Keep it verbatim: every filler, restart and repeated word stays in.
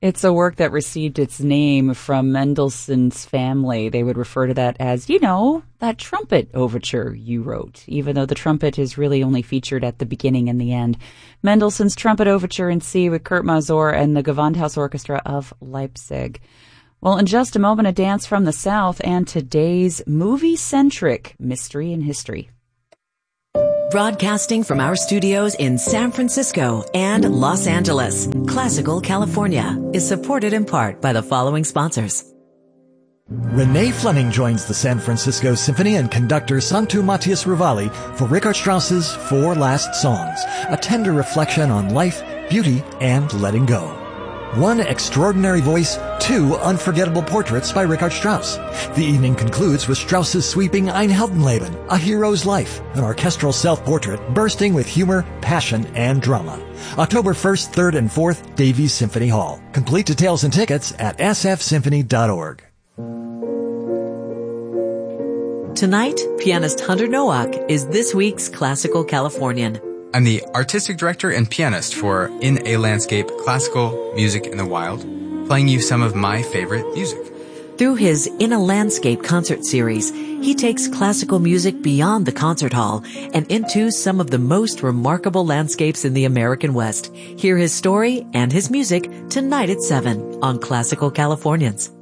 It's a work that received its name from Mendelssohn's family. They would refer to that as, you know, that trumpet overture you wrote, even though the trumpet is really only featured at the beginning and the end. Mendelssohn's Trumpet Overture in C with Kurt Masur and the Gewandhaus Orchestra of Leipzig. Well, in just a moment, a dance from the South and today's movie-centric mystery and history. Broadcasting from our studios in San Francisco and Los Angeles, Classical California is supported in part by the following sponsors. Renee Fleming joins the San Francisco Symphony and conductor Santu Matthias Rivali for Richard Strauss's Four Last Songs, a tender reflection on life, beauty, and letting go. One extraordinary voice, two unforgettable portraits by Richard Strauss. The evening concludes with Strauss's sweeping Ein Heldenleben, A Hero's Life, an orchestral self-portrait bursting with humor, passion, and drama. October first, third, and fourth, Davies Symphony Hall. Complete details and tickets at s f symphony dot org. Tonight, pianist Hunter Nowak is this week's Classical Californian. I'm the artistic director and pianist for In a Landscape, Classical Music in the Wild, playing you some of my favorite music. Through his In a Landscape concert series, he takes classical music beyond the concert hall and into some of the most remarkable landscapes in the American West. Hear his story and his music tonight at seven on Classical Californians.